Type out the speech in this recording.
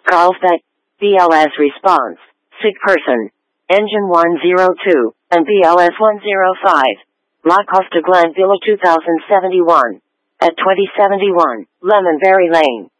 Carlsbad, BLS response, sick person, engine 102, and BLS 105, La Costa Glen Villa 2071, at 2071, Lemonberry Lane.